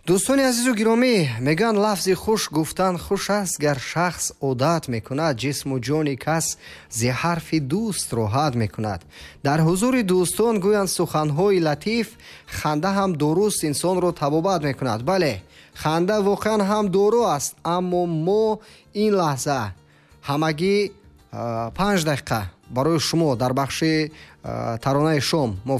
дӯстони азизу гиромӣ, мегӯянд лафзи хуш гуфтан хуш аст. гар шахс одат мекунад, ҷисму ҷони кас зи ҳарфи дӯст роҳат мекунад. дар ҳузури дӯстон гӯянд суханҳои латиф. ханда ҳам дуруст инсонро табобат мекунад. бале, ханда воқеан ҳам дору аст. аммо мо ин лаҳза ҳамагӣ 5 дақиқа барои шумо дар бахши таронаи шом мо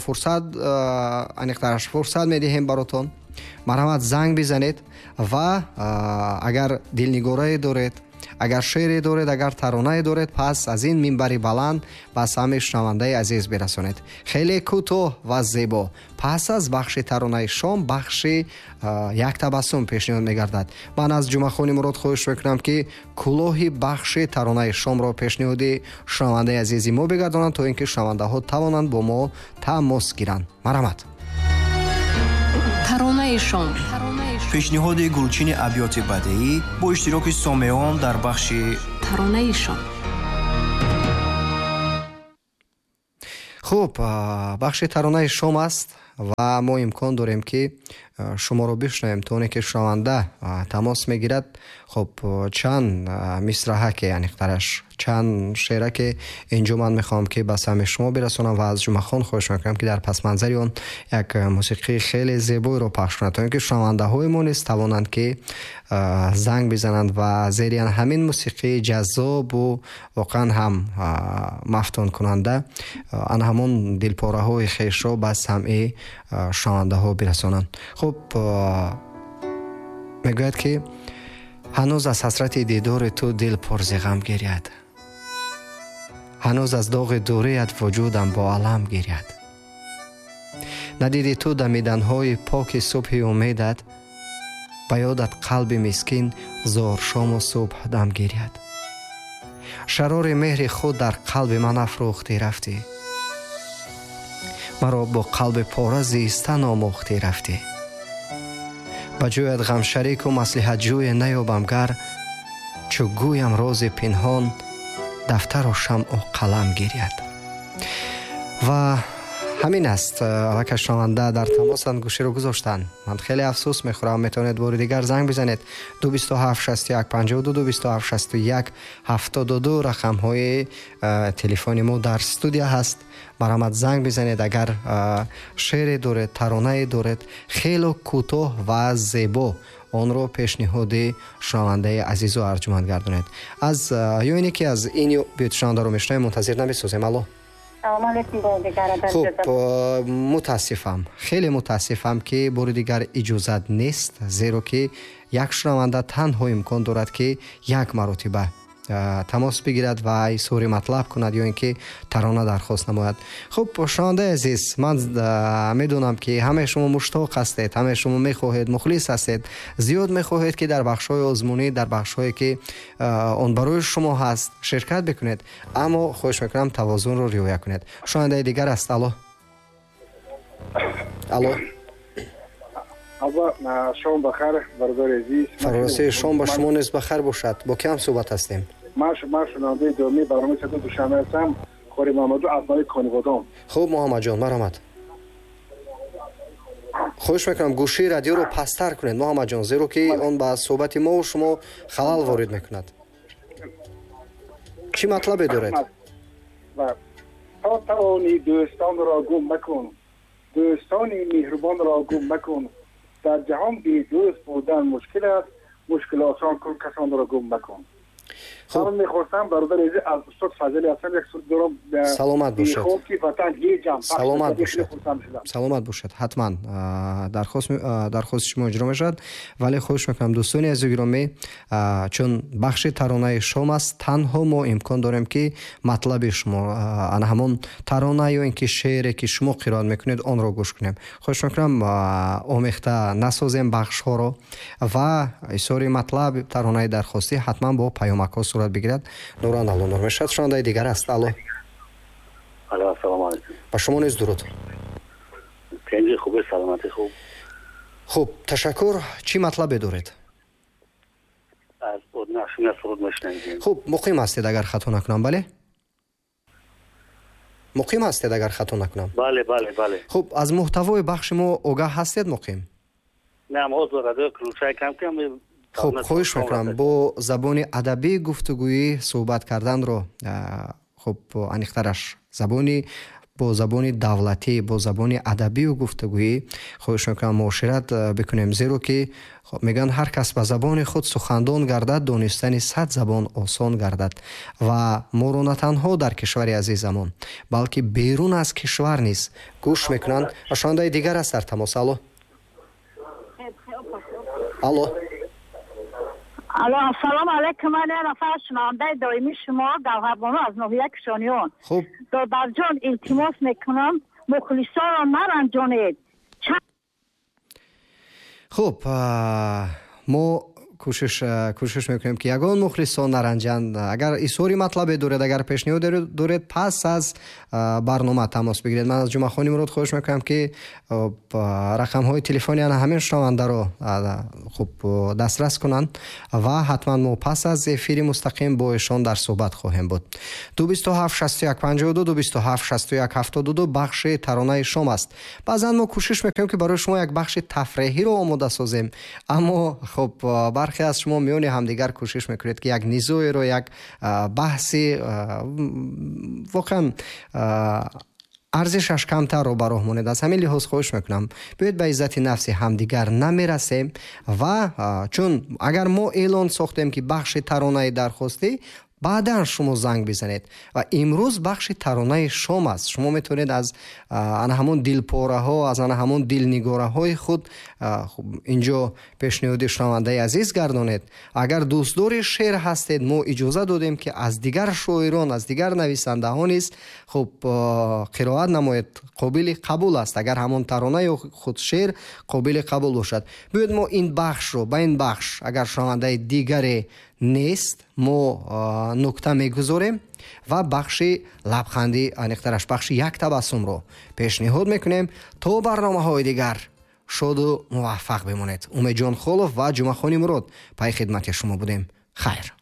фурсат медиҳем баротон. марҳамат, занг бизанед ва агар дилнигорае доред, агар шеъре доред, агар таронае доред, пас аз ин минбари баланд ба сами шунавандаи азиз бирасонед. хеле кӯтоҳ ва зебо. пас аз бахши таронаи шом бахши як табассум пешниҳод мегардад. ман аз ҷумъахони мурод хоҳиш мекунам ки кӯлоҳи бахши таронаи шомро пешниҳоди шунавандаи азизи мо бигардонанд, то ин ки шунавандаҳо тавонанд бо мо тамос гиранд. марҳамат. таронаи шом. пешниҳоди гулчини абёти бадеӣ бо иштироки сомеон дар бахши таронаи шом. хуб, бахши таронаи шом аст ва мо имкон дорем ки шуморо бишнавем. то оне ки шунаванда тамос мегирад, хуб чанд мисраҳаке, яъне қараш чанд шеъраке инҷо ман мехоҳам ки ба сами шумо бирасонам ва аз ҷумъахон хоҳиш мекунам ки дар пасманзари он як мусиқии хеле зебоиро пахш кунад, то ин ки шунавандаҳои мо низ тавонанд ки занг бизананд ва зери ҳамин мусиқии ҷаззобу воқеан ҳам мафтункунанда ан ҳамон дилпораҳои хешро ба самъи шунавандаҳо бирасонанд. хуб, мегӯяд ки ҳанӯз аз ҳасрати дидори ту дил пурзиғам гиряд. ҳанӯз аз доғи дурият вуҷудам бо алам гиряд. надиди ту дамиданҳои поки субҳи умедат, ба ёдат қалби мискин зор шому субҳ дам гиряд. шарори меҳри худ дар қалби ман афрӯхтӣ рафтӣ, маро бо қалби пора зистан омӯхтӣ рафтӣ. ба ҷӯят ғамшарику маслиҳатҷӯе наёбам гар, чӯ гӯям рози пинҳон дафтару шамъу қалам гиряд. ва ҳамин аст. вака шунаванда дар тамосанд, гӯширо гузоштанд. ман хеле афсӯс мехӯрам. метавонед бори дигар занг бизанед. 227615222 рақамҳои телефони мо дар студия ҳаст. марҳамат, занг бизанед. агар шеъре доред, таронае доред, хело кӯтоҳ ва зебо, онро пешниҳоди шунавандаи азизу арҷуманд гардонед. аз ё ине ки аз ин биёти шунавандаро мешунавем, мунтазир набисозем. алло. хуб, мутаассифам, хеле мутаассифам ки бори дигар иҷозат нест, зеро ки як шунаванда танҳо имкон дорад ки як маротиба тамос бигирад ва изҳори матлаб кунад ё ин ки тарона дархост намояд. хуб, шунавандаи азиз, ман медонам ки ҳамаи шумо муштоқ ҳастед, ҳамаи шумо мехоҳед, мухлис ҳастед, зиёд мехоҳед ки дар бахшҳои озмунӣ, дар бахшҳое ки он барои шумо ҳаст, ширкат бикунед, аммо хоҳиш мекунам тавозунро риоя кунед. шунавандаи дигар аст. алло. алло. шом бахар, бародари азиз. фароси шом ба шумо низ бахар бошад. бо ким суҳбат ҳастем? ман шунавандаи доимии барномаи саъати душанбе ҳастам. хори муҳаммаду аз нави Кониводон. хуб, муҳаммадҷон, марҳамат. хоҳиш мекунам гӯшии радиоро пасттар кунед, муҳаммадҷон, зеро ки он ба суҳбати мо ва шумо халал ворид мекунад. чӣ матлабе доред? то тавони дӯстонро гум макун, дӯстони меҳрубонро гум макун. дар ҷаҳон бедӯст будан мушкил аст, мушкил осон кун, касонро гум макун. من میخواستم برادر عزیز از استاد فضلی هستم یک سوال دارم. سلامت باشد. میخوام که وطن یه جمع سلامت باشد. سلامت باشد. حتما درخواست شما اجرا میشد. ولی خوش میکنم دوستانی عزیز گرامی، چون بخش ترانه شام است، تنها ما امکان داریم که مطلب شما آن همون ترانه یا اینکه شعری که شما قرائت میکنید آن را گوش کنیم. خوش میکنم آمیخته نسازیم بخش ها را و ایساری مطلب ترانه درخواستی حتما با پیامک ها صورت بگیرد. نوران الله نور میشد. شنونده دیگر است. الو. الو سلام علیکم. با شما نیز درود. خیلی خوبه، سلامتی خوب. خوب، تشکر. چی مطلب دارید؟ از نشون سرود مشنیدیم. خوب، مقیم هستید اگر خطا نکنم؟ بله. مقیم هستید اگر خطا نکنم؟ بله بله بله. خوب، از محتوای بخش ما آگاه هستید مقیم؟ نام حوض رادیو کلوچای کم کم خب خواهش میکنم با زبان ادبی گفتگویی صحبت کردن رو خب انیخترش زبانی با زبان دولتی با زبان ادبی و گفتگویی خواهش میکنم معاشرت بکنیم زیرا که میگن هر کس به زبان خود سخندان گردد دانستن 100 زبان آسان گردد و ما رو نه تنها در کشور عزیزمون بلکه بیرون از کشور نیز گوش میکنن. شنونده دیگر است در تماس. الو الو السلام علیکم. من نفر شنونده دائمی شما گوهربانو از ناحیه کشانیان. خوب دادر جان التماس میکنم مخلصان را نرنجانید. خوب ما کوشش میکنیم که یگان مخلصان نرنجند. اگر ایسوری مطلبی دارید اگر پیشنهاد دارید پس از برنامه تماس بگیرید. من از جمعه خانی مراد خواهش میکنم که رقم های تلفنی همین شنونده رو خوب دسترس کنند و حتما ما پس از افیر مستقیم با ایشان در صحبت خواهیم بود. 227 61 52 227 61 72 بخش ترانه شام است. بعضا ما کوشش میکنیم که برای شما یک بخش تفریحی رو آماده سازیم، اما خب برخی از شما میون همدیگر کوشش میکنید که یک نیزوی رو یک بحثی واقعا ارزشش کمتر رو براه مونید. از همین لحاظ خواهش میکنم بیاید به عزت نفس همدیگر نمیرسیم و چون اگر ما اعلان ساختیم که بخش ترانه درخواستی بعدا شما زنگ بزنید و امروز بخش ترانه شام است. شما میتونید از همون دلپاره ها از همون دلنگاره های خود اینجا پیشنهاد شنونده عزیز گردانید. اگر دوستدار شعر هستید ما اجازه دادیم که از دیگر شاعران از دیگر نویسنده ها نیز خب قرائت نمایید، قابل قبول است. اگر همون ترانه خود شعر قابل قبول باشد بیاید ما این بخش رو با این بخش اگر شنونده دیگری نیست ما نکته میگذاریم و بخش لبخندی انیخترش بخش یک تبسم رو پیشنهاد میکنیم تا برنامه های دیگر شاد و موفق بمانید. امید جان خولوف و جمعه خانی مراد پای خدمت شما بودیم. خیر.